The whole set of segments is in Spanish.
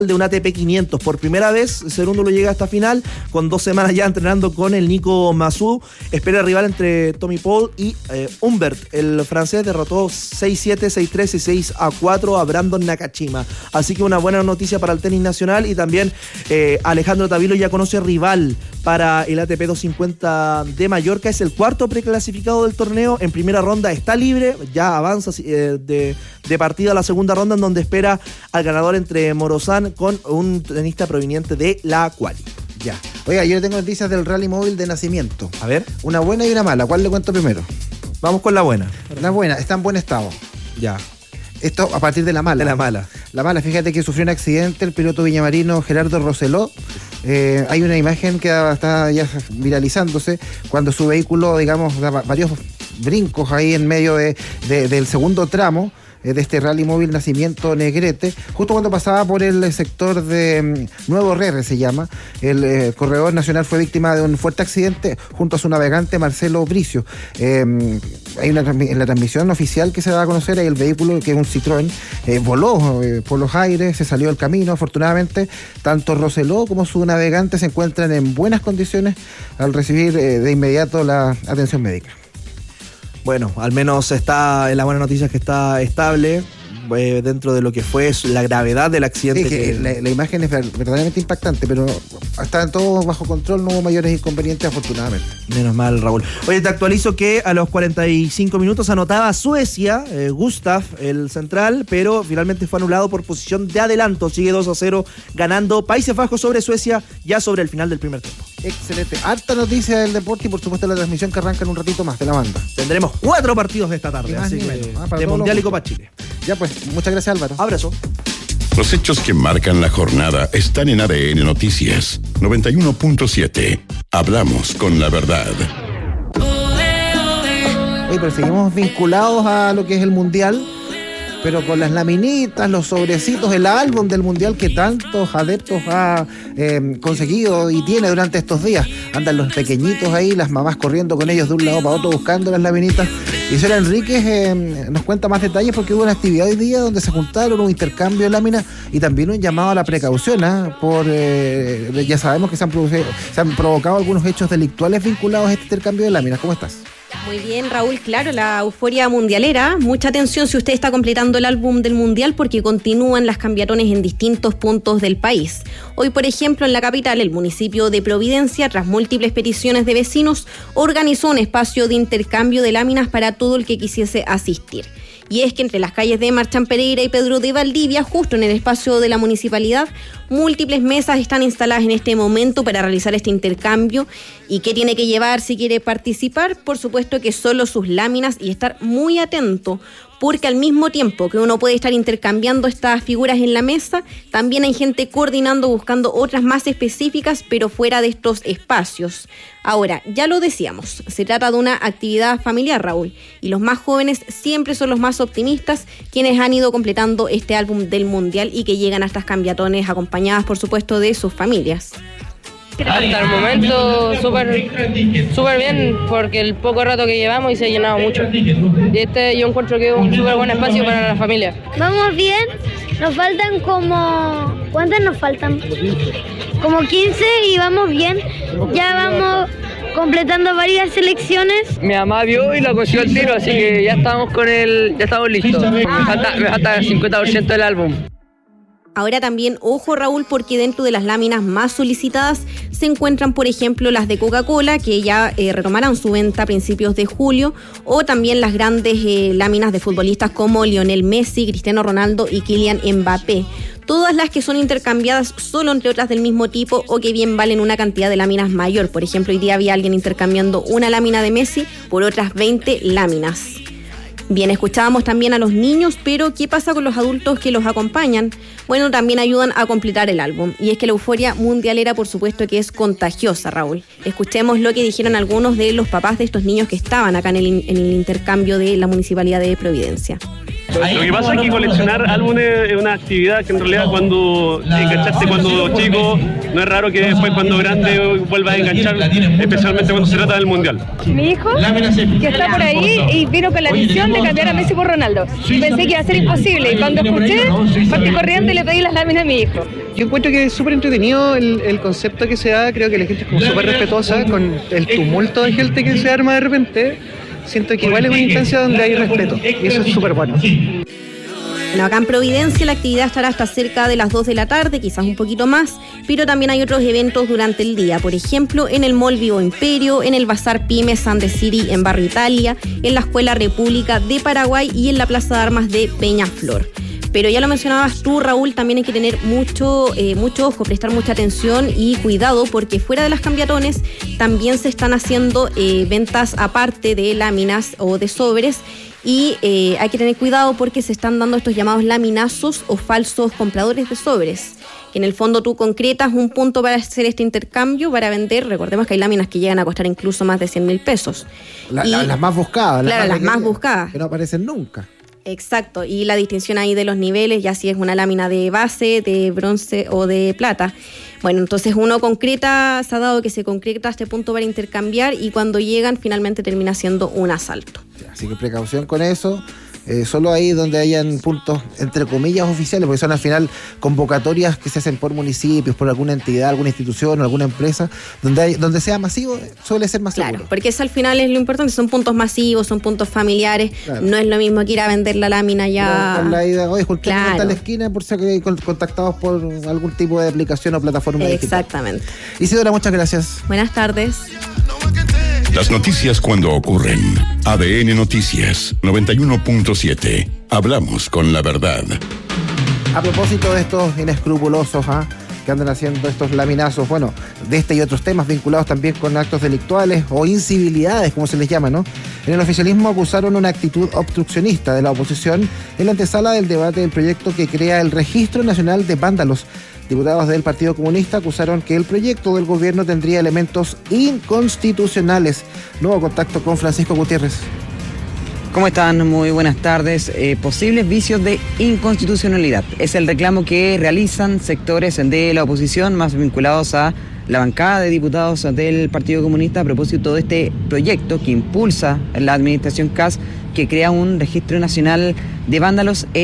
de un ATP 500. Por primera vez, Cerúndulo llega a esta final con 2 semanas ya entrenando con el Nico Massú. Espera el rival entre Tommy Paul y Humbert. El francés derrotó 6-7, 6-3 y 6-4 a Brandon Nakashima. Así que una buena noticia para el tenis nacional. Y también Alejandro Tavilo ya conoce rival para el ATP 250 de Mallorca. Es el cuarto preclasificado del torneo. En primera ronda está libre, ya avanza de partida a la segunda ronda, en donde espera al ganador entre Morozán con un tenista proveniente de la Quali. Ya. Oiga, yo le tengo noticias del rally móvil de Nacimiento. A ver. Una buena y una mala. ¿Cuál le cuento primero? Vamos con la buena. La buena, está en buen estado. Ya. Esto a partir de la mala. De la mala. La mala, fíjate que sufrió un accidente el piloto villamarino Gerardo Roseló. Hay una imagen que está ya viralizándose cuando su vehículo, digamos, da varios brincos ahí en medio del segundo tramo de este rally móvil Nacimiento Negrete, justo cuando pasaba por el sector de Nuevo Rere, se llama. El corredor nacional fue víctima de un fuerte accidente junto a su navegante Marcelo Bricio. Hay en la transmisión oficial que se da a conocer, hay el vehículo, que es un Citroën, voló por los aires, se salió del camino. Afortunadamente, tanto Roseló como su navegante se encuentran en buenas condiciones al recibir de inmediato la atención médica. Bueno, al menos la buena noticia es que está estable dentro de lo que fue la gravedad del accidente. Sí, la imagen es verdaderamente impactante, pero está todo bajo control, no hubo mayores inconvenientes, afortunadamente. Menos mal, Raúl. Oye, te actualizo que a los 45 minutos anotaba Suecia, Gustav, el central, pero finalmente fue anulado por posición de adelanto. Sigue 2-0 ganando Países Bajos sobre Suecia, ya sobre el final del primer tiempo. Excelente. Harta noticia del deporte y por supuesto la transmisión que arranca en un ratito más de la banda. Tendremos 4 partidos de esta tarde, así que de Mundial y Copa Chile. Ya pues, muchas gracias, Álvaro. Abrazo. Los hechos que marcan la jornada están en ADN Noticias 91.7. Hablamos con la verdad. Oye, pero seguimos vinculados a lo que es el Mundial, pero con las laminitas, los sobrecitos, el álbum del Mundial que tantos adeptos ha conseguido y tiene durante estos días. Andan los pequeñitos ahí, las mamás corriendo con ellos de un lado para otro buscando las laminitas. Y Sora Enríquez nos cuenta más detalles porque hubo una actividad hoy día donde se juntaron un intercambio de láminas y también un llamado a la precaución, ya sabemos que se han provocado algunos hechos delictuales vinculados a este intercambio de láminas. ¿Cómo estás? Muy bien, Raúl, claro, la euforia mundialera. Mucha atención si usted está completando el álbum del Mundial porque continúan las cambiatones en distintos puntos del país. Hoy, por ejemplo, en la capital, el municipio de Providencia, tras múltiples peticiones de vecinos, organizó un espacio de intercambio de láminas para todo el que quisiese asistir. Y es que entre las calles de Marchán Pereira y Pedro de Valdivia, justo en el espacio de la municipalidad, múltiples mesas están instaladas en este momento para realizar este intercambio. ¿Y qué tiene que llevar si quiere participar? Por supuesto que solo sus láminas y estar muy atento, porque al mismo tiempo que uno puede estar intercambiando estas figuras en la mesa, también hay gente coordinando, buscando otras más específicas, pero fuera de estos espacios. Ahora, ya lo decíamos, se trata de una actividad familiar, Raúl, y los más jóvenes siempre son los más optimistas, quienes han ido completando este álbum del Mundial y que llegan a estas cambiatones acompañadas, por supuesto, de sus familias. Hasta el momento súper bien, porque el poco rato que llevamos y se ha llenado mucho. Y yo encuentro que es un súper buen espacio para la familia. Vamos bien, nos faltan ¿cuántas nos faltan? Como 15 y vamos bien. Ya vamos completando varias selecciones. Mi mamá vio y lo consiguió el tiro, así que ya estamos listos. Me falta el 50% del álbum. Ahora también, ojo Raúl, porque dentro de las láminas más solicitadas se encuentran, por ejemplo, las de Coca-Cola, que ya retomarán su venta a principios de julio, o también las grandes láminas de futbolistas como Lionel Messi, Cristiano Ronaldo y Kylian Mbappé. Todas las que son intercambiadas solo entre otras del mismo tipo o que bien valen una cantidad de láminas mayor. Por ejemplo, hoy día había alguien intercambiando una lámina de Messi por otras 20 láminas. Bien, escuchábamos también a los niños, pero ¿qué pasa con los adultos que los acompañan? Bueno, también ayudan a completar el álbum. Y es que la euforia mundialera, por supuesto, que es contagiosa, Raúl. Escuchemos lo que dijeron algunos de los papás de estos niños que estaban acá en el intercambio de la Municipalidad de Providencia. Lo que pasa es que coleccionar álbumes es una actividad que en realidad cuando enganchaste cuando chico, no es raro que después cuando grande vuelvas a enganchar, especialmente cuando se trata del Mundial. Mi hijo, que está por ahí y vino con la misión de cambiar a Messi por Ronaldo. Pensé que iba a ser imposible y cuando escuché, partí corriendo y le pedí las láminas a mi hijo. Yo encuentro que es súper entretenido el concepto que se da. Creo que la gente es como súper respetuosa con el tumulto de gente que se arma de repente. Siento que igual es una instancia donde hay respeto y eso es súper bueno. Bueno, acá en Providencia la actividad estará hasta cerca de las 2 de la tarde, quizás un poquito más, pero también hay otros eventos durante el día. Por ejemplo, en el Mall Vivo Imperio, en el Bazar Pymes San de City en Barrio Italia, en la Escuela República de Paraguay y en la Plaza de Armas de Peñaflor. Pero ya lo mencionabas tú, Raúl, también hay que tener mucho ojo, prestar mucha atención y cuidado, porque fuera de las cambiatones también se están haciendo ventas aparte de láminas o de sobres. Y hay que tener cuidado porque se están dando estos llamados laminazos o falsos compradores de sobres. Que en el fondo tú concretas un punto para hacer este intercambio, para vender. Recordemos que hay láminas que llegan a costar incluso más de 100.000 pesos. Las más buscadas. Claro, las más buscadas. Que no aparecen nunca. Exacto, y la distinción ahí de los niveles, ya si es una lámina de base, de bronce o de plata. Bueno, entonces uno concreta, se ha dado que se concreta este punto para intercambiar y cuando llegan finalmente termina siendo un asalto. Así que precaución con eso. Solo ahí donde hayan puntos, entre comillas, oficiales, porque son al final convocatorias que se hacen por municipios, por alguna entidad, alguna institución o alguna empresa, donde sea masivo, suele ser más seguro. Claro, porque eso al final es lo importante, son puntos masivos, son puntos familiares, claro. No es lo mismo que ir a vender la lámina ya. Con la idea, oye, claro. Está en la esquina por si hay contactados por algún tipo de aplicación o plataforma digital. Exactamente. Isidora, muchas gracias. Buenas tardes. Las noticias cuando ocurren. ADN Noticias 91.7. Hablamos con la verdad. A propósito de estos inescrupulosos que andan haciendo estos laminazos, bueno, de este y otros temas vinculados también con actos delictuales o incivilidades, como se les llama, ¿no? En el oficialismo acusaron una actitud obstruccionista de la oposición en la antesala del debate del proyecto que crea el Registro Nacional de Vándalos. Diputados del Partido Comunista acusaron que el proyecto del gobierno tendría elementos inconstitucionales. Nuevo contacto con Francisco Gutiérrez. ¿Cómo están? Muy buenas tardes. Posibles vicios de inconstitucionalidad. Es el reclamo que realizan sectores de la oposición más vinculados a la bancada de diputados del Partido Comunista a propósito de este proyecto que impulsa la administración Kast, que crea un registro nacional de vándalos e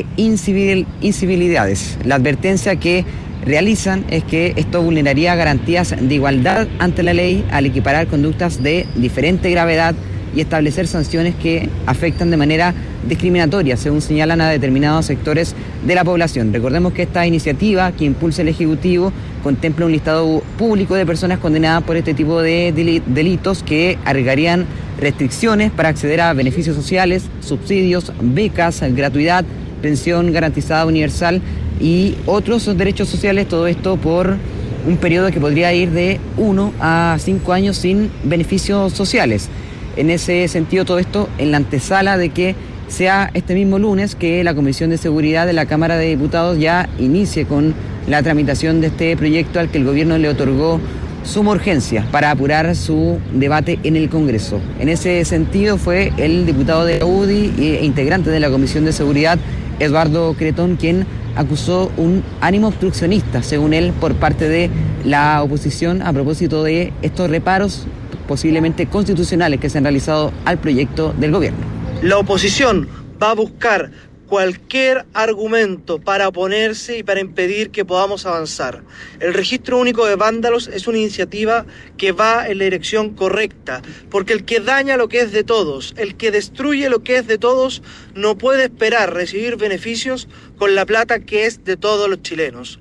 incivilidades. La advertencia que realizan es que esto vulneraría garantías de igualdad ante la ley al equiparar conductas de diferente gravedad y establecer sanciones que afectan de manera discriminatoria, según señalan a determinados sectores de la población. Recordemos que esta iniciativa que impulsa el Ejecutivo contempla un listado público de personas condenadas por este tipo de delitos que agregarían restricciones para acceder a beneficios sociales, subsidios, becas, gratuidad, pensión garantizada universal y otros derechos sociales, todo esto por un periodo que podría ir de 1 a 5 años sin beneficios sociales. En ese sentido, todo esto en la antesala de que sea este mismo lunes que la Comisión de Seguridad de la Cámara de Diputados ya inicie con la tramitación de este proyecto al que el gobierno le otorgó suma urgencia para apurar su debate en el Congreso. En ese sentido fue el diputado de la UDI e integrante de la Comisión de Seguridad, Eduardo Cretón, quien acusó un ánimo obstruccionista, según él, por parte de la oposición a propósito de estos reparos posiblemente constitucionales que se han realizado al proyecto del gobierno. La oposición va a buscar cualquier argumento para oponerse y para impedir que podamos avanzar. El registro único de vándalos es una iniciativa que va en la dirección correcta, porque el que daña lo que es de todos, el que destruye lo que es de todos, no puede esperar recibir beneficios con la plata que es de todos los chilenos.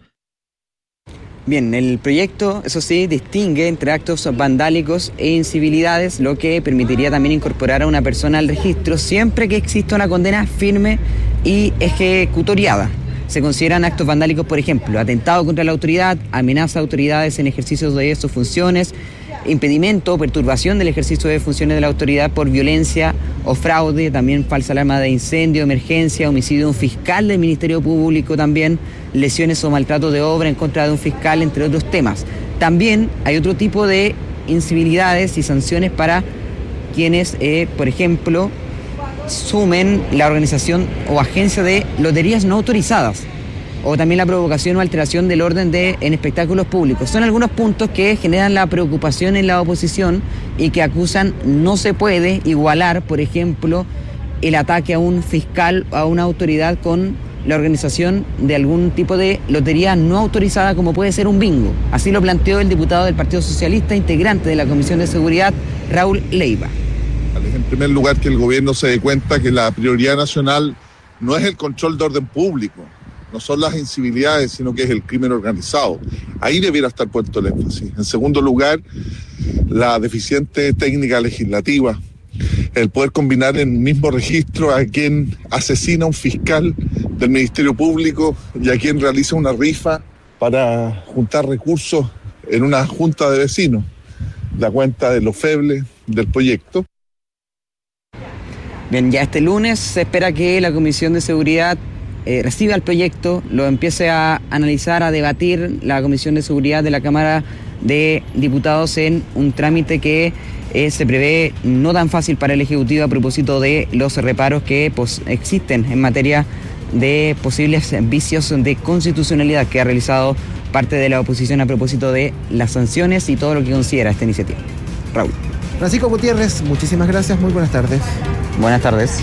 Bien, el proyecto, eso sí, distingue entre actos vandálicos e incivilidades, lo que permitiría también incorporar a una persona al registro siempre que exista una condena firme y ejecutoriada. Se consideran actos vandálicos, por ejemplo, atentado contra la autoridad, amenaza a autoridades en ejercicio de sus funciones, impedimento o perturbación del ejercicio de funciones de la autoridad por violencia o fraude, también falsa alarma de incendio, emergencia, homicidio de un fiscal del Ministerio Público también, lesiones o maltrato de obra en contra de un fiscal, entre otros temas. También hay otro tipo de incivilidades y sanciones para quienes, por ejemplo, sumen la organización o agencia de loterías no autorizadas, o también la provocación o alteración del orden en espectáculos públicos. Son algunos puntos que generan la preocupación en la oposición y que acusan no se puede igualar, por ejemplo, el ataque a un fiscal o a una autoridad con la organización de algún tipo de lotería no autorizada como puede ser un bingo. Así lo planteó el diputado del Partido Socialista, integrante de la Comisión de Seguridad, Raúl Leiva. En primer lugar, que el gobierno se dé cuenta que la prioridad nacional no es el control de orden público, no son las incivilidades, sino que es el crimen organizado. Ahí debiera estar puesto el énfasis. En segundo lugar, la deficiente técnica legislativa, el poder combinar en el mismo registro a quien asesina a un fiscal del Ministerio Público y a quien realiza una rifa para juntar recursos en una junta de vecinos, da cuenta de lo feble del proyecto. Bien, ya este lunes se espera que la Comisión de Seguridad reciba el proyecto, lo empiece a analizar, a debatir la Comisión de Seguridad de la Cámara de Diputados en un trámite que se prevé no tan fácil para el Ejecutivo a propósito de los reparos que existen en materia de posibles vicios de constitucionalidad que ha realizado parte de la oposición a propósito de las sanciones y todo lo que considera esta iniciativa. Raúl. Francisco Gutiérrez, muchísimas gracias, muy buenas tardes. Buenas tardes.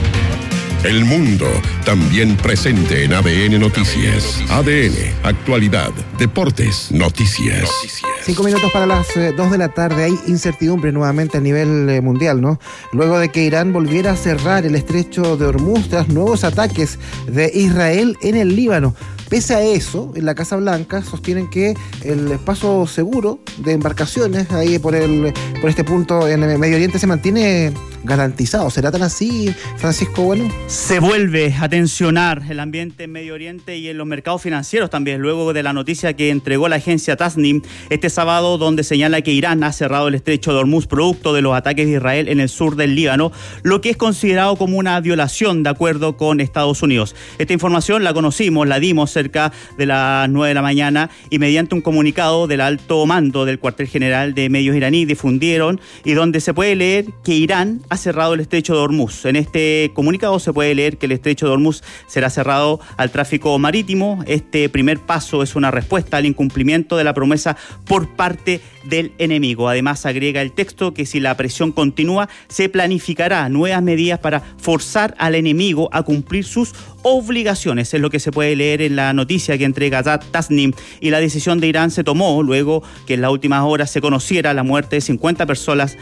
El mundo también presente en ADN Noticias. ADN, actualidad, deportes, noticias. 5 minutos para las 2 de la tarde. Hay incertidumbre nuevamente a nivel mundial, ¿no? Luego de que Irán volviera a cerrar el estrecho de Hormuz tras nuevos ataques de Israel en el Líbano. Pese a eso, en la Casa Blanca sostienen que el paso seguro de embarcaciones ahí por este punto en el Medio Oriente se mantiene garantizado. ¿Será tan así, Francisco Bueno? Se vuelve a tensionar el ambiente en Medio Oriente y en los mercados financieros también, luego de la noticia que entregó la agencia Tasnim este sábado, donde señala que Irán ha cerrado el estrecho de Hormuz producto de los ataques de Israel en el sur del Líbano, lo que es considerado como una violación de acuerdo con Estados Unidos. Esta información la conocimos, la dimos cerca de las 9 de la mañana y mediante un comunicado del alto mando del cuartel general de medios iraní difundieron y donde se puede leer que Irán ha cerrado el estrecho de Hormuz. En este comunicado se puede leer que el estrecho de Hormuz será cerrado al tráfico marítimo. Este primer paso es una respuesta al incumplimiento de la promesa por parte del enemigo. Además, agrega el texto que si la presión continúa, se planificará nuevas medidas para forzar al enemigo a cumplir sus obligaciones. Es lo que se puede leer en la noticia que entrega Tasnim. Y la decisión de Irán se tomó luego que en las últimas horas se conociera la muerte de 50 personas,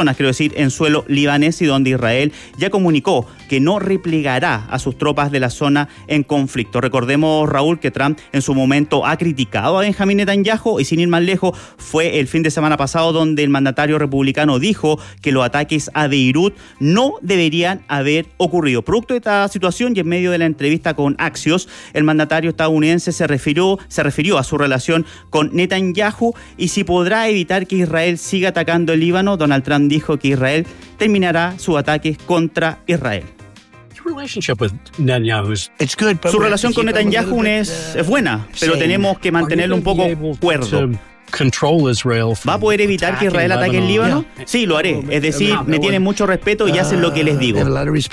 en suelo libanés, y donde Israel ya comunicó que no replegará a sus tropas de la zona en conflicto. Recordemos, Raúl, que Trump en su momento ha criticado a Benjamín Netanyahu y sin ir más lejos fue el fin de semana pasado donde el mandatario republicano dijo que los ataques a Beirut no deberían haber ocurrido. Producto de esta situación y en medio de la entrevista con Axios, el mandatario estadounidense se refirió a su relación con Netanyahu y si podrá evitar que Israel siga atacando el Líbano. Donald Trump dijo que Israel terminará sus ataques contra Israel. Su relación con Netanyahu es buena, pero tenemos que mantenerlo un poco cuerdo. ¿Va a poder evitar que Israel ataque el Líbano? Sí, lo haré. Es decir, me tienen mucho respeto y hacen lo que les digo.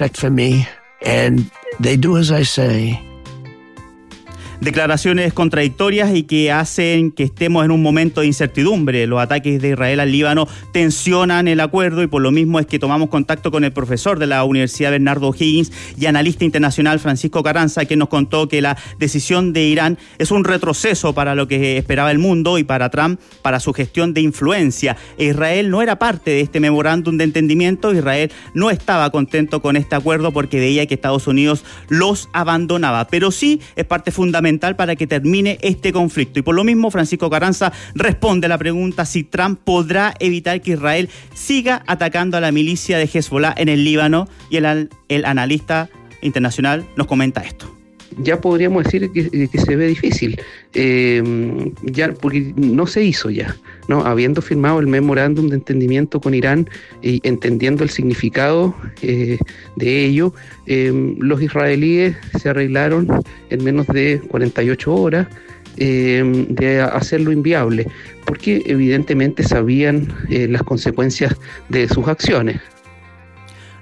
Declaraciones contradictorias y que hacen que estemos en un momento de incertidumbre. Los ataques de Israel al Líbano tensionan el acuerdo y por lo mismo es que tomamos contacto con el profesor de la Universidad Bernardo O'Higgins y analista internacional Francisco Carranza, que nos contó que la decisión de Irán es un retroceso para lo que esperaba el mundo y para Trump, para su gestión de influencia. Israel no era parte de este memorándum de entendimiento. Israel no estaba contento con este acuerdo porque veía que Estados Unidos los abandonaba, pero sí es parte fundamental para que termine este conflicto. Y por lo mismo, Francisco Carranza responde a la pregunta si Trump podrá evitar que Israel siga atacando a la milicia de Hezbollah en el Líbano, y el analista internacional nos comenta esto. Ya podríamos decir que se ve difícil, ya porque no se hizo ya, ¿no? Habiendo firmado el memorándum de entendimiento con Irán y entendiendo el significado de ello, los israelíes se arreglaron en menos de 48 horas de hacerlo inviable, porque evidentemente sabían las consecuencias de sus acciones.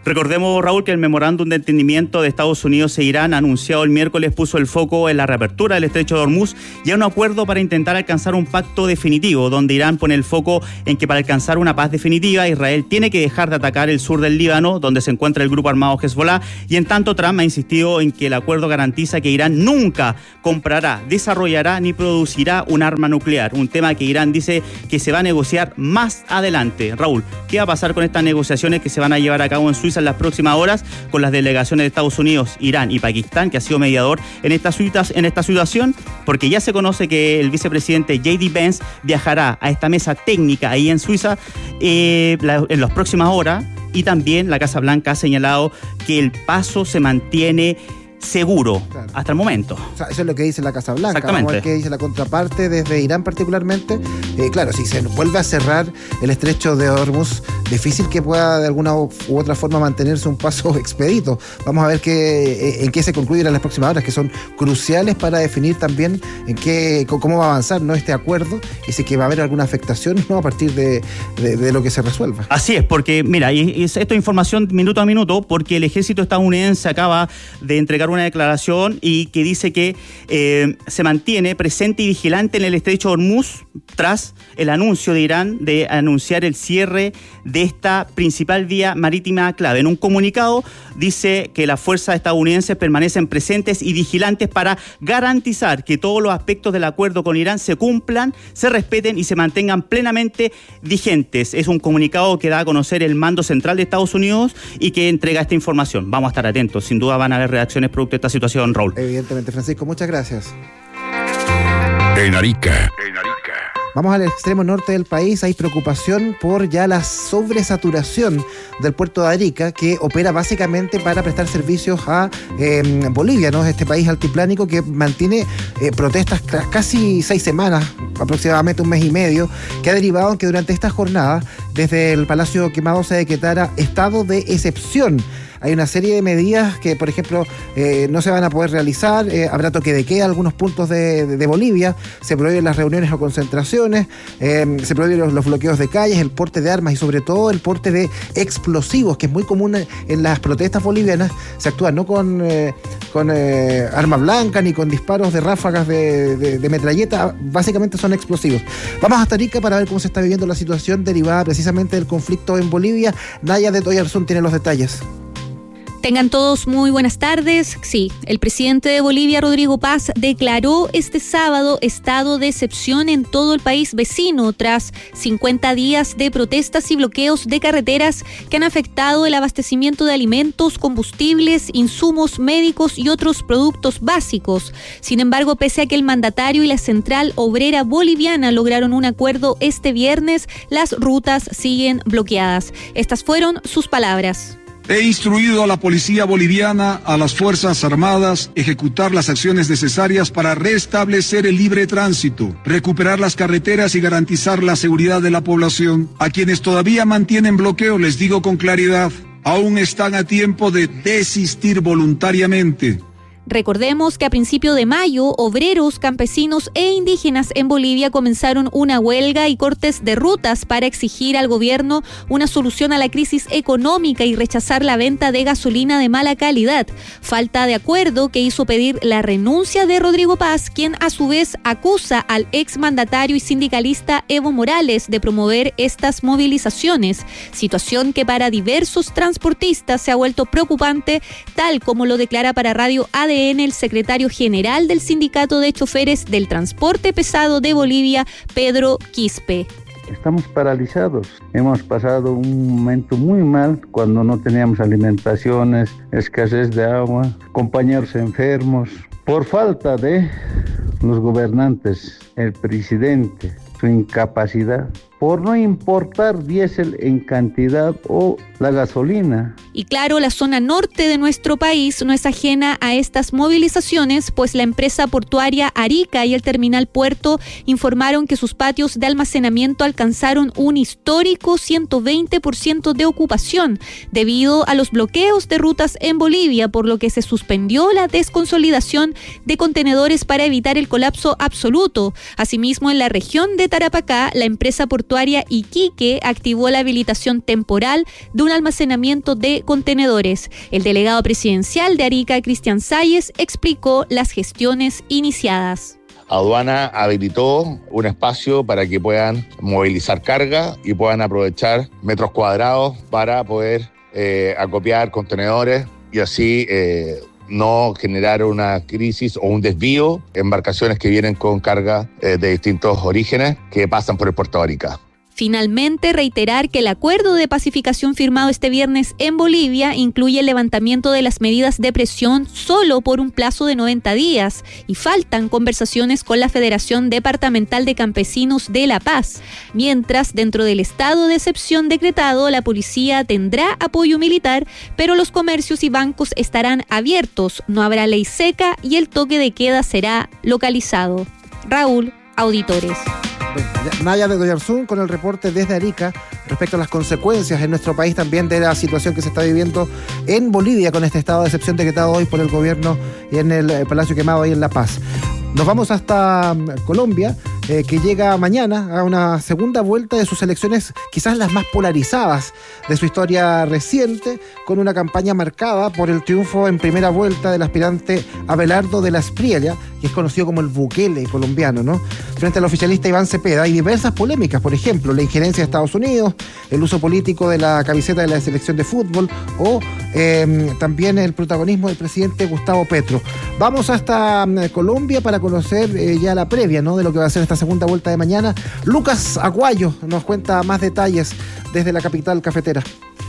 Recordemos, Raúl, que el memorándum de entendimiento de Estados Unidos e Irán anunciado el miércoles puso el foco en la reapertura del estrecho de Hormuz y a un acuerdo para intentar alcanzar un pacto definitivo, donde Irán pone el foco en que para alcanzar una paz definitiva Israel tiene que dejar de atacar el sur del Líbano, donde se encuentra el grupo armado Hezbollah, y en tanto Trump ha insistido en que el acuerdo garantiza que Irán nunca comprará, desarrollará ni producirá un arma nuclear, un tema que Irán dice que se va a negociar más adelante. Raúl, ¿qué va a pasar con estas negociaciones que se van a llevar a cabo en Suiza en las próximas horas con las delegaciones de Estados Unidos, Irán y Pakistán, que ha sido mediador en esta situación? Porque ya se conoce que el vicepresidente J.D. Vance viajará a esta mesa técnica ahí en Suiza en las próximas horas, y también la Casa Blanca ha señalado que el paso se mantiene seguro, claro, hasta el momento. O sea, eso es lo que dice la Casa Blanca. Exactamente. Vamos a ver qué dice la contraparte desde Irán particularmente. Claro, si se vuelve a cerrar el estrecho de Hormuz, difícil que pueda de alguna u otra forma mantenerse un paso expedito. Vamos a ver en qué se concluyen en las próximas horas, que son cruciales para definir también cómo va a avanzar, ¿no?, este acuerdo, y si que va a haber alguna afectación, ¿no?, a partir de lo que se resuelva. Así es, porque mira, y esto es información minuto a minuto, porque el ejército estadounidense acaba de entregar una declaración y que dice que se mantiene presente y vigilante en el estrecho de Hormuz tras el anuncio de Irán de anunciar el cierre de esta principal vía marítima clave. En un comunicado dice que las fuerzas estadounidenses permanecen presentes y vigilantes para garantizar que todos los aspectos del acuerdo con Irán se cumplan, se respeten y se mantengan plenamente vigentes. Es un comunicado que da a conocer el mando central de Estados Unidos y que entrega esta información. Vamos a estar atentos, sin duda van a haber reacciones producto de esta situación, Raúl. Evidentemente, Francisco, muchas gracias. En Arica. Vamos al extremo norte del país. Hay preocupación por ya la sobresaturación del puerto de Arica, que opera básicamente para prestar servicios a Bolivia, ¿no? Este país altiplánico que mantiene protestas casi 6 semanas, aproximadamente un mes y medio, que ha derivado en que durante esta jornada, desde el Palacio Quemado, se decretara estado de excepción. Hay una serie de medidas que, por ejemplo, no se van a poder realizar. Habrá toque de queda en algunos puntos de Bolivia. Se prohíben las reuniones o concentraciones. Se prohíben los bloqueos de calles, el porte de armas y, sobre todo, el porte de explosivos, que es muy común en las protestas bolivianas. Se actúa no con arma blanca ni con disparos de ráfagas de metralleta. Básicamente son explosivos. Vamos hasta Arica para ver cómo se está viviendo la situación derivada precisamente del conflicto en Bolivia. Naya de Toyarzún tiene los detalles. Tengan todos muy buenas tardes. Sí, el presidente de Bolivia, Rodrigo Paz, declaró este sábado estado de excepción en todo el país vecino tras 50 días de protestas y bloqueos de carreteras que han afectado el abastecimiento de alimentos, combustibles, insumos médicos y otros productos básicos. Sin embargo, pese a que el mandatario y la Central Obrera Boliviana lograron un acuerdo este viernes, las rutas siguen bloqueadas. Estas fueron sus palabras. He instruido a la policía boliviana, a las Fuerzas Armadas, ejecutar las acciones necesarias para restablecer el libre tránsito, recuperar las carreteras y garantizar la seguridad de la población. A quienes todavía mantienen bloqueo, les digo con claridad, aún están a tiempo de desistir voluntariamente. Recordemos que a principio de mayo, obreros, campesinos e indígenas en Bolivia comenzaron una huelga y cortes de rutas para exigir al gobierno una solución a la crisis económica y rechazar la venta de gasolina de mala calidad. Falta de acuerdo que hizo pedir la renuncia de Rodrigo Paz, quien a su vez acusa al exmandatario y sindicalista Evo Morales de promover estas movilizaciones, situación que para diversos transportistas se ha vuelto preocupante, tal como lo declara para Radio ADN el secretario general del Sindicato de Choferes del Transporte Pesado de Bolivia, Pedro Quispe. Estamos paralizados. Hemos pasado un momento muy mal cuando no teníamos alimentaciones, escasez de agua, compañeros enfermos. Por falta de los gobernantes, el presidente, su incapacidad, por no importar diésel en cantidad o la gasolina. Y claro, la zona norte de nuestro país no es ajena a estas movilizaciones, pues la empresa portuaria Arica y el terminal Puerto informaron que sus patios de almacenamiento alcanzaron un histórico 120% de ocupación debido a los bloqueos de rutas en Bolivia, por lo que se suspendió la desconsolidación de contenedores para evitar el colapso absoluto. Asimismo, en la región de de Tarapacá, la empresa portuaria Iquique activó la habilitación temporal de un almacenamiento de contenedores. El delegado presidencial de Arica, Cristian Salles, explicó las gestiones iniciadas. Aduana habilitó un espacio para que puedan movilizar carga y puedan aprovechar metros cuadrados para poder acopiar contenedores y así no generar una crisis o un desvío en embarcaciones que vienen con carga de distintos orígenes que pasan por el puerto de Arica. Finalmente, reiterar que el acuerdo de pacificación firmado este viernes en Bolivia incluye el levantamiento de las medidas de presión solo por un plazo de 90 días y faltan conversaciones con la Federación Departamental de Campesinos de La Paz. Mientras, dentro del estado de excepción decretado, la policía tendrá apoyo militar, pero los comercios y bancos estarán abiertos, no habrá ley seca y el toque de queda será localizado. Raúl, Auditores. Naya de Doyarzún con el reporte desde Arica respecto a las consecuencias en nuestro país también de la situación que se está viviendo en Bolivia con este estado de excepción decretado hoy por el gobierno y en el Palacio Quemado ahí en La Paz. Nos vamos hasta Colombia, que llega mañana a una segunda vuelta de sus elecciones, quizás las más polarizadas de su historia reciente, con una campaña marcada por el triunfo en primera vuelta del aspirante Abelardo de la Espriella, que es conocido como el Bukele colombiano, ¿no? Frente al oficialista Iván Cepeda hay diversas polémicas, por ejemplo, la injerencia de Estados Unidos, el uso político de la camiseta de la selección de fútbol o también el protagonismo del presidente Gustavo Petro. Vamos hasta Colombia para conocer ya la previa, ¿no?, de lo que va a ser esta segunda vuelta de mañana. Lucas Aguayo nos cuenta más detalles desde la capital cafetera.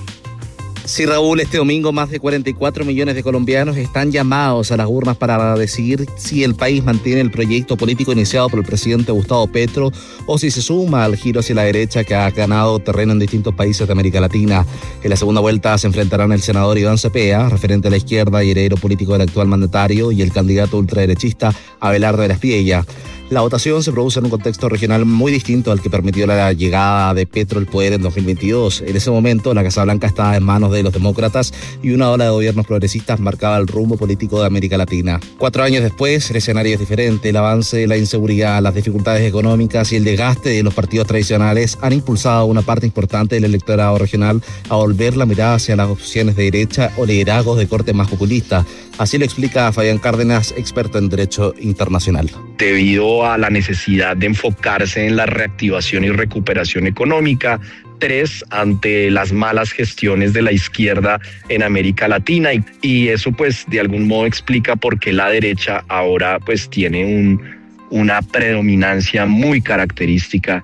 Sí, Raúl, este domingo más de 44 millones de colombianos están llamados a las urnas para decidir si el país mantiene el proyecto político iniciado por el presidente Gustavo Petro o si se suma al giro hacia la derecha que ha ganado terreno en distintos países de América Latina. En la segunda vuelta se enfrentarán el senador Iván Cepeda, referente a la izquierda y heredero político del actual mandatario, y el candidato ultraderechista Abelardo de la Espriella. La votación se produce en un contexto regional muy distinto al que permitió la llegada de Petro al poder en 2022. En ese momento, la Casa Blanca estaba en manos de los demócratas y una ola de gobiernos progresistas marcaba el rumbo político de América Latina. 4 años después, el escenario es diferente. El avance, la inseguridad, las dificultades económicas y el desgaste de los partidos tradicionales han impulsado a una parte importante del electorado regional a volver la mirada hacia las opciones de derecha o liderazgos de corte más populista. Así lo explica Fabián Cárdenas, experto en Derecho Internacional. Debido a la necesidad de enfocarse en la reactivación y recuperación económica. 3, ante las malas gestiones de la izquierda en América Latina. Y eso pues de algún modo explica por qué la derecha ahora pues tiene una predominancia muy característica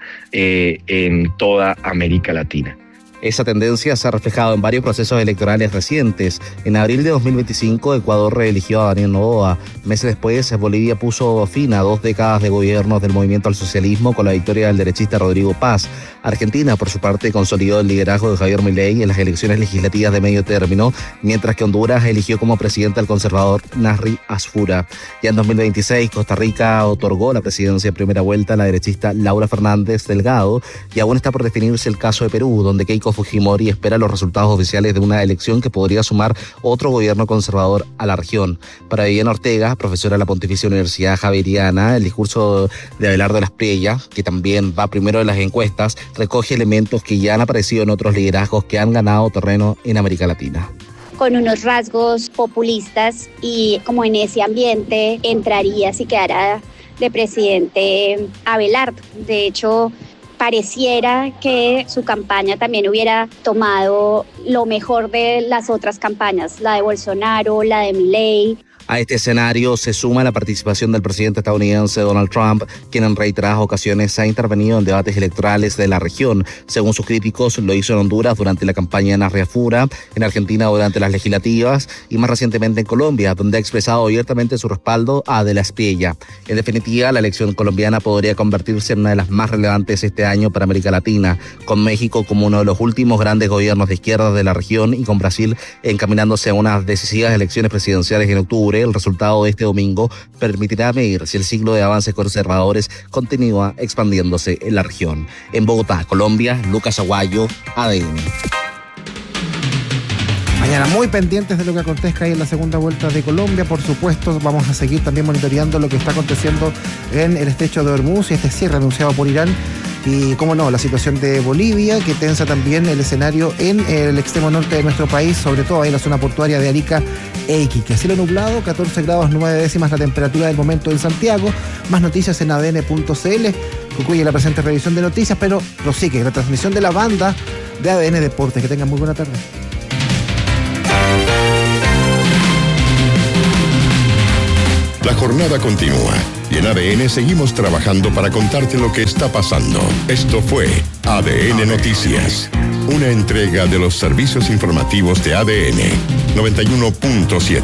en toda América Latina. Esa tendencia se ha reflejado en varios procesos electorales recientes. En abril de 2025, Ecuador reeligió a Daniel Noboa. Meses después, Bolivia puso fin a 2 décadas de gobiernos del movimiento al socialismo con la victoria del derechista Rodrigo Paz. Argentina, por su parte, consolidó el liderazgo de Javier Milei en las elecciones legislativas de medio término, mientras que Honduras eligió como presidente al conservador Nasri Asfura. Ya en 2026, Costa Rica otorgó la presidencia en primera vuelta a la derechista Laura Fernández Delgado, y aún está por definirse el caso de Perú, donde Keiko Fujimori espera los resultados oficiales de una elección que podría sumar otro gobierno conservador a la región. Para Viviana Ortega, profesora de la Pontificia Universidad Javeriana, el discurso de Abelardo de la Espriella, que también va primero en las encuestas, recoge elementos que ya han aparecido en otros liderazgos que han ganado terreno en América Latina. Con unos rasgos populistas, y como en ese ambiente entraría si quedara de presidente Abelardo. De hecho, pareciera que su campaña también hubiera tomado lo mejor de las otras campañas, la de Bolsonaro, la de Milei. A este escenario se suma la participación del presidente estadounidense Donald Trump, quien en reiteradas ocasiones ha intervenido en debates electorales de la región. Según sus críticos, lo hizo en Honduras durante la campaña de Nasri Asfura, en Argentina durante las legislativas y más recientemente en Colombia, donde ha expresado abiertamente su respaldo a De la Espriella. En definitiva, la elección colombiana podría convertirse en una de las más relevantes este año para América Latina, con México como uno de los últimos grandes gobiernos de izquierda de la región y con Brasil encaminándose a unas decisivas elecciones presidenciales en octubre. El resultado de este domingo permitirá medir si el ciclo de avances conservadores continúa expandiéndose en la región. En Bogotá, Colombia, Lucas Aguayo, ADN. Mañana muy pendientes de lo que acontezca ahí en la segunda vuelta de Colombia. Por supuesto, vamos a seguir también monitoreando lo que está aconteciendo en el estrecho de Hormuz y este cierre anunciado por Irán. Y, cómo no, la situación de Bolivia, que tensa también el escenario en el extremo norte de nuestro país, sobre todo ahí en la zona portuaria de Arica e Iquique. Cielo nublado, 14 grados 9 décimas la temperatura del momento en Santiago. Más noticias en adn.cl. Concluye la presente revisión de noticias, pero prosigue la transmisión de la banda de ADN Deportes. Que tengan muy buena tarde. La jornada continúa y en ADN seguimos trabajando para contarte lo que está pasando. Esto fue ADN Noticias, una entrega de los servicios informativos de ADN 91.7.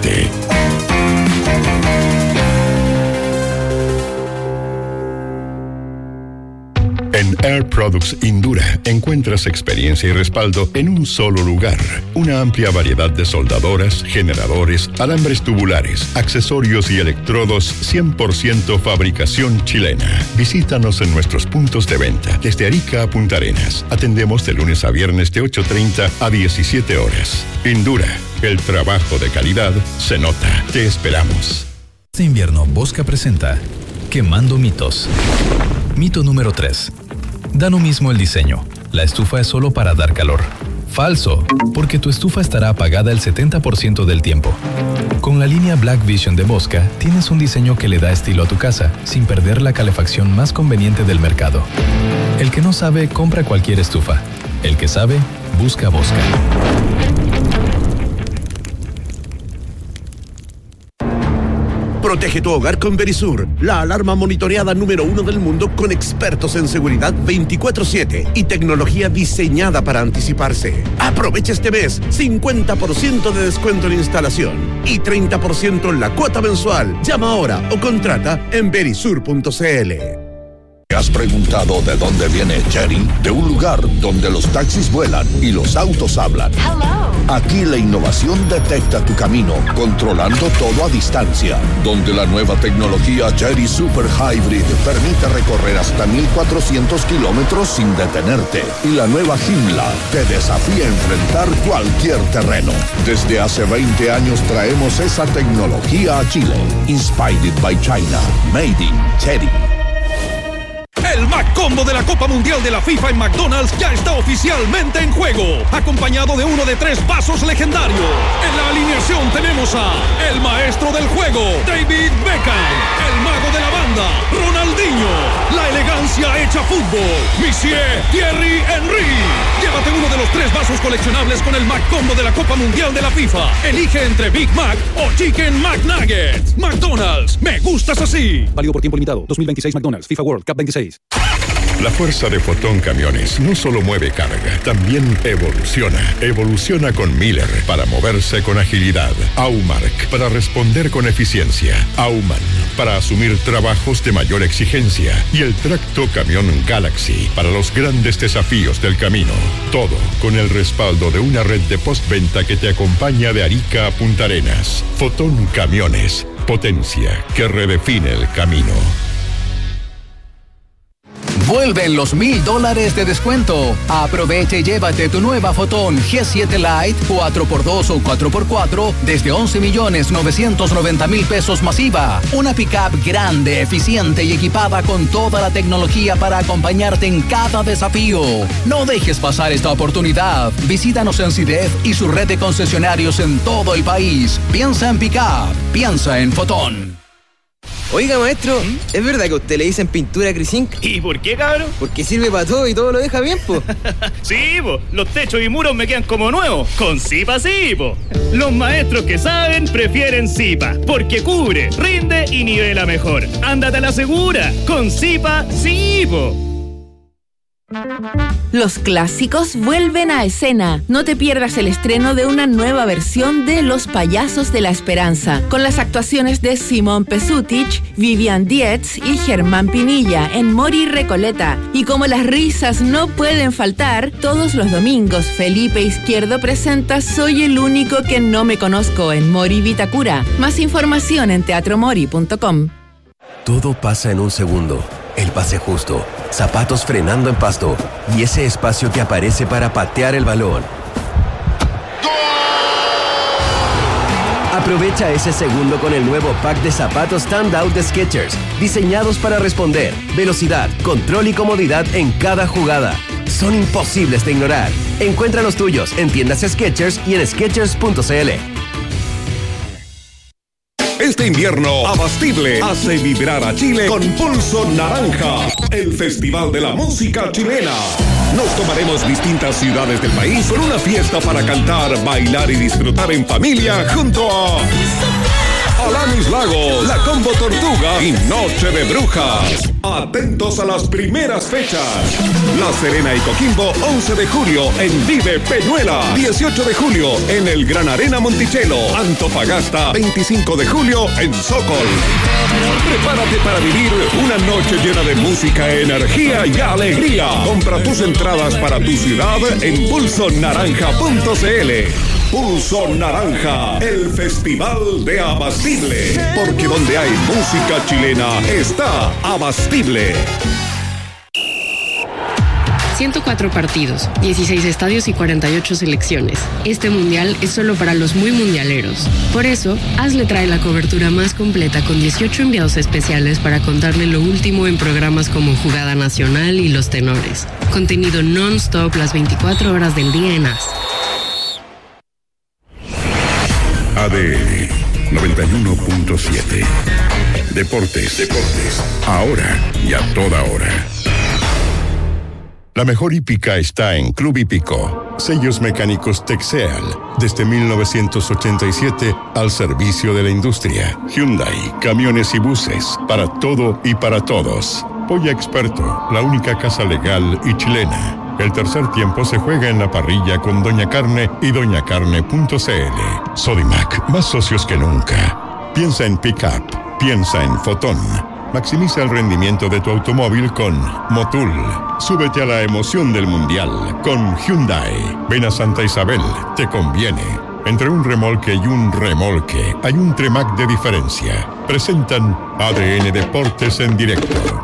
En Air Products Indura encuentras experiencia y respaldo en un solo lugar. Una amplia variedad de soldadoras, generadores, alambres tubulares, accesorios y electrodos 100% fabricación chilena. Visítanos en nuestros puntos de venta desde Arica a Punta Arenas. Atendemos de lunes a viernes de 8:30 a 17 horas. Indura, el trabajo de calidad se nota. Te esperamos. Este invierno, Bosca presenta Quemando mitos. Mito número 3. Da lo mismo el diseño. La estufa es solo para dar calor. Falso, porque tu estufa estará apagada el 70% del tiempo. Con la línea Black Vision de Bosca, tienes un diseño que le da estilo a tu casa, sin perder la calefacción más conveniente del mercado. El que no sabe, compra cualquier estufa. El que sabe, busca Bosca. Protege tu hogar con Verisur, la alarma monitoreada número 1 del mundo con expertos en seguridad 24/7 y tecnología diseñada para anticiparse. Aprovecha este mes 50% de descuento en instalación y 30% en la cuota mensual. Llama ahora o contrata en verisur.cl. ¿Te has preguntado de dónde viene Chery? De un lugar donde los taxis vuelan y los autos hablan. Aquí la innovación detecta tu camino, controlando todo a distancia. Donde la nueva tecnología Chery Super Hybrid permite recorrer hasta 1,400 kilómetros sin detenerte. Y la nueva Joomla te desafía a enfrentar cualquier terreno. Desde hace 20 años traemos esa tecnología a Chile. Inspired by China. Made in Chery. El Mac Combo de la Copa Mundial de la FIFA en McDonald's ya está oficialmente en juego, acompañado de uno de 3 vasos legendarios. En la alineación tenemos a el maestro del juego, David Beckham, el mago de la banda, Ronaldinho, la elegancia hecha fútbol, Monsieur Thierry Henry. Llévate uno de los 3 vasos coleccionables con el Mac Combo de la Copa Mundial de la FIFA. Elige entre Big Mac o Chicken McNuggets. McDonald's, me gustas así. Válido por tiempo limitado. 2026 McDonald's, FIFA World Cup 26. La fuerza de Fotón Camiones no solo mueve carga, también evoluciona. Evoluciona con Miller para moverse con agilidad. Aumark para responder con eficiencia. Auman para asumir trabajos de mayor exigencia. Y el tracto camión Galaxy para los grandes desafíos del camino. Todo con el respaldo de una red de postventa que te acompaña de Arica a Punta Arenas. Fotón Camiones, potencia que redefine el camino. Vuelven los $1,000 de descuento. Aprovecha y llévate tu nueva Fotón G7 Lite 4x2 o 4x4 desde $11,990,000 masiva. Una pickup grande, eficiente y equipada con toda la tecnología para acompañarte en cada desafío. No dejes pasar esta oportunidad. Visítanos en CIDEF y su red de concesionarios en todo el país. Piensa en pickup, piensa en Fotón. Oiga, maestro, ¿es verdad que a usted le dicen pintura Crisink? ¿Y por qué, cabrón? Porque sirve para todo y todo lo deja bien, po. Sí, po. Los techos y muros me quedan como nuevos. Con Zipa sí, po. Los maestros que saben prefieren Zipa, porque cubre, rinde y nivela mejor. Ándate a la segura. Con Zipa sí, po. Los clásicos vuelven a escena. No te pierdas el estreno de una nueva versión de Los Payasos de la Esperanza, con las actuaciones de Simón Pesutich, Vivian Dietz y Germán Pinilla en Mori Recoleta. Y como las risas no pueden faltar, todos los domingos Felipe Izquierdo presenta Soy el único que no me conozco en Mori Vitacura. Más información en teatromori.com. Todo pasa en un segundo. El pase justo, zapatos frenando en pasto y ese espacio que aparece para patear el balón. Aprovecha ese segundo con el nuevo pack de zapatos Standout de Skechers, diseñados para responder, velocidad, control y comodidad en cada jugada. Son imposibles de ignorar. Encuentra los tuyos en tiendas Skechers y en Skechers.cl. Este invierno, Abastible hace vibrar a Chile con Pulso Naranja, el festival de la música chilena. Nos tomaremos distintas ciudades del país con una fiesta para cantar, bailar y disfrutar en familia junto a Alanis Lago, La Combo Tortuga y Noche de Brujas. Atentos a las primeras fechas. La Serena y Coquimbo, 11 de julio en Vive Peñuela. 18 de julio en el Gran Arena Monticello. Antofagasta, 25 de julio en Sokol. Prepárate para vivir una noche llena de música, energía y alegría. Compra tus entradas para tu ciudad en pulsonaranja.cl. Pulso Naranja, el festival de Abastible. Porque donde hay música chilena está Abastible. 104 partidos, 16 estadios y 48 selecciones. Este mundial es solo para los muy mundialeros. Por eso, ASLE trae la cobertura más completa con 18 enviados especiales para contarle lo último en programas como Jugada Nacional y Los Tenores. Contenido non-stop las 24 horas del día en AS. ADN 91.7. Deportes. Ahora y a toda hora. La mejor hípica está en Club Hípico. Sellos mecánicos Texeal. Desde 1987 al servicio de la industria. Hyundai, camiones y buses. Para todo y para todos. Polla Experto, la única casa legal y chilena. El tercer tiempo se juega en la parrilla con Doña Carne y doñacarne.cl. Sodimac, más socios que nunca. Piensa en Pickup, piensa en Fotón. Maximiza el rendimiento de tu automóvil con Motul. Súbete a la emoción del mundial con Hyundai. Ven a Santa Isabel, te conviene. Entre un remolque y un remolque hay un Tremac de diferencia. Presentan ADN Deportes en directo.